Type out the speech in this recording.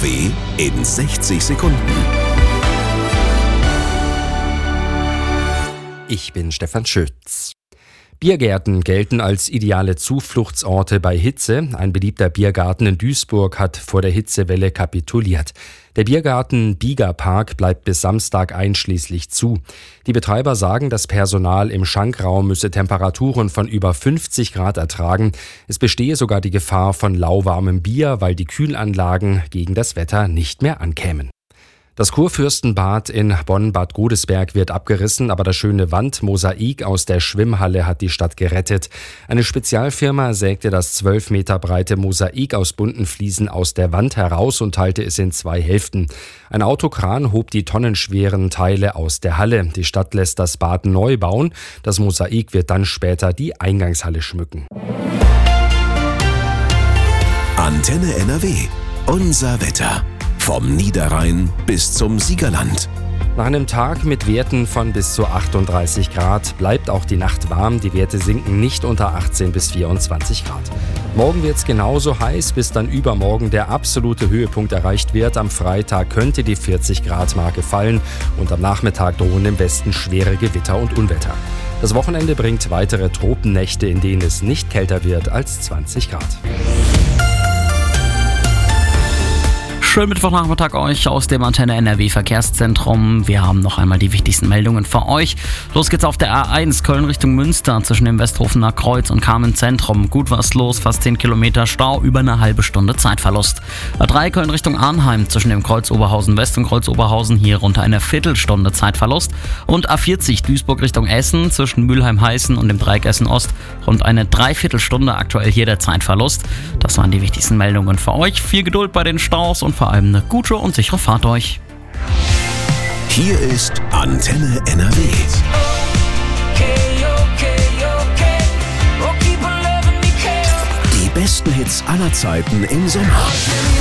NRW in 60 Sekunden. Ich bin Stefan Schütz. Biergärten gelten als ideale Zufluchtsorte bei Hitze. Ein beliebter Biergarten in Duisburg hat vor der Hitzewelle kapituliert. Der Biergarten Biegerpark bleibt bis Samstag einschließlich zu. Die Betreiber sagen, das Personal im Schankraum müsse Temperaturen von über 50 Grad ertragen. Es bestehe sogar die Gefahr von lauwarmem Bier, weil die Kühlanlagen gegen das Wetter nicht mehr ankämen. Das Kurfürstenbad in Bonn-Bad Godesberg wird abgerissen, aber das schöne Wandmosaik aus der Schwimmhalle hat die Stadt gerettet. Eine Spezialfirma sägte das 12 Meter breite Mosaik aus bunten Fliesen aus der Wand heraus und teilte es in 2 Hälften. Ein Autokran hob die tonnenschweren Teile aus der Halle. Die Stadt lässt das Bad neu bauen. Das Mosaik wird dann später die Eingangshalle schmücken. Antenne NRW. Unser Wetter. Vom Niederrhein bis zum Siegerland. Nach einem Tag mit Werten von bis zu 38 Grad bleibt auch die Nacht warm. Die Werte sinken nicht unter 18 bis 24 Grad. Morgen wird es genauso heiß, bis dann übermorgen der absolute Höhepunkt erreicht wird. Am Freitag könnte die 40-Grad-Marke fallen und am Nachmittag drohen im Westen schwere Gewitter und Unwetter. Das Wochenende bringt weitere Tropennächte, in denen es nicht kälter wird als 20 Grad. Schönen Mittwochnachmittag euch aus dem Antenne NRW Verkehrszentrum. Wir haben noch einmal die wichtigsten Meldungen für euch. Los geht's auf der A1 Köln Richtung Münster zwischen dem Westhofener Kreuz und Carmen Zentrum. Gut was los, fast 10 Kilometer Stau, über eine halbe Stunde Zeitverlust. A3 Köln Richtung Arnheim zwischen dem Kreuz Oberhausen West und Kreuz Oberhausen hier rund eine Viertelstunde Zeitverlust. Und A40 Duisburg Richtung Essen zwischen Mülheim-Heißen und dem Dreieck Essen Ost rund eine Dreiviertelstunde aktuell hier der Zeitverlust. Das waren die wichtigsten Meldungen für euch. Viel Geduld bei den Staus und vor allem eine gute und sichere Fahrt euch. Hier ist Antenne NRW. Die besten Hits aller Zeiten im Sommer.